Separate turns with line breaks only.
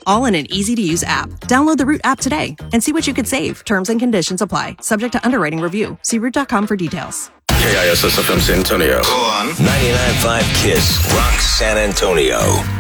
all in an easy-to-use app. Download the Root app today and see what you could save. Terms and conditions apply. Subject to underwriting review. See Root.com for details.
KISS FM San Antonio.
Go on.
99.5 KISS, Rock San Antonio.